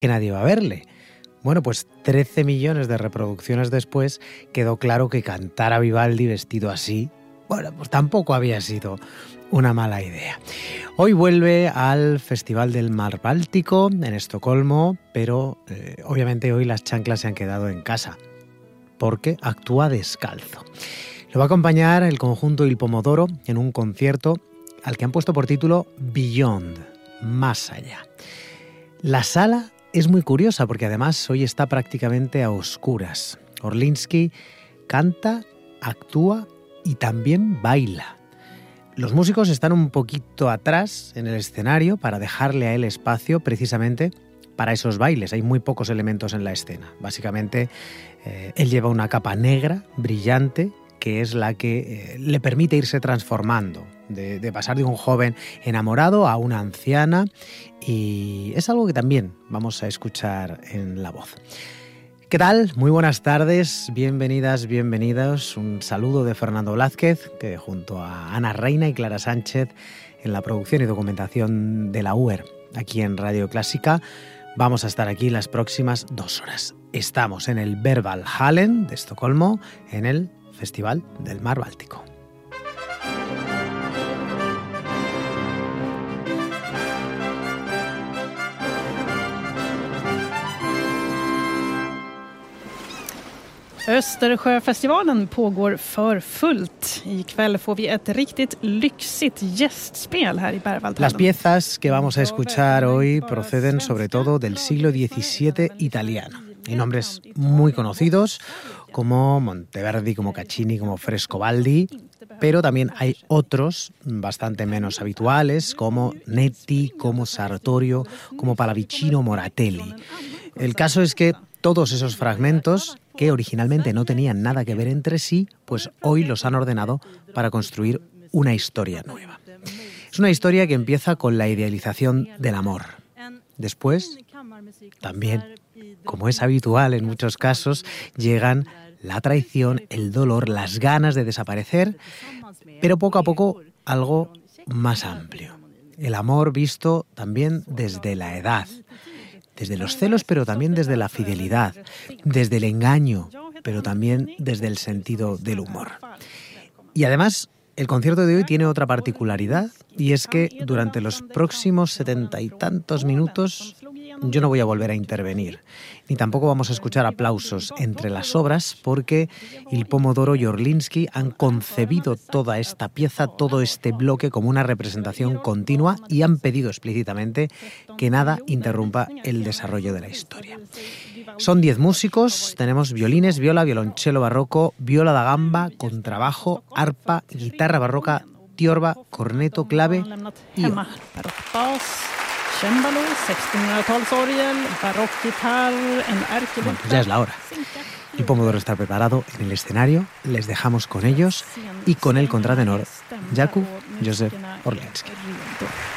que nadie va a verle. Bueno, pues 13 millones de reproducciones después quedó claro que cantar a Vivaldi vestido así, bueno, pues tampoco había sido una mala idea. Hoy vuelve al Festival del Mar Báltico en Estocolmo, pero obviamente hoy las chanclas se han quedado en casa, porque actúa descalzo. Lo va a acompañar el conjunto Il Pomodoro en un concierto al que han puesto por título Beyond, más allá. La sala es muy curiosa porque además hoy está prácticamente a oscuras. Orlinsky canta, actúa y también baila. Los músicos están un poquito atrás en el escenario para dejarle a él espacio precisamente para esos bailes. Hay muy pocos elementos en la escena. Básicamente, él lleva una capa negra, brillante, que es la que le permite irse transformando, de pasar de un joven enamorado a una anciana, y es algo que también vamos a escuchar en la voz. ¿Qué tal? Muy buenas tardes, bienvenidas, bienvenidos. Un saludo de Fernando Blázquez, que junto a Ana Reina y Clara Sánchez en la producción y documentación de la UER, aquí en Radio Clásica, vamos a estar aquí las próximas 2 horas. Estamos en el Berwaldhallen de Estocolmo, en el Festival del Mar Báltico. Östersjöfestivalen pågår för fullt. Ikväll får vi ett riktigt lyxigt gästspel här i Berwaldhallen. Las piezas que vamos a escuchar hoy proceden sobre todo del siglo XVII italiano. Hay nombres muy conocidos como Monteverdi, como Caccini, como Frescobaldi, pero también hay otros bastante menos habituales como Netti, como Sartorio, como Pallavicino, Moratelli. El caso es que todos esos fragmentos, que originalmente no tenían nada que ver entre sí, pues hoy los han ordenado para construir una historia nueva. Es una historia que empieza con la idealización del amor. Después, también, como es habitual en muchos casos, llegan la traición, el dolor, las ganas de desaparecer, pero poco a poco algo más amplio. El amor visto también desde la edad, desde los celos, pero también desde la fidelidad, desde el engaño, pero también desde el sentido del humor. Y además, el concierto de hoy tiene otra particularidad, y es que durante los próximos 70 y tantos minutos yo no voy a volver a intervenir, ni tampoco vamos a escuchar aplausos entre las obras, porque Il Pomodoro y Orlinsky han concebido toda esta pieza, todo este bloque como una representación continua, y han pedido explícitamente que nada interrumpa el desarrollo de la historia. Son 10 músicos, tenemos violines, viola, violonchelo barroco, viola da gamba, contrabajo, arpa, guitarra barroca, tiorba, corneto, clave y órgano. Cembalo, 1600-talsorgel, barockgitarr, en ärkebuckla. Bueno, pues ya es la hora. El Pomodoro está preparado en el escenario, les dejamos con ellos y con el contratenor Jakub Józef Orlinsky.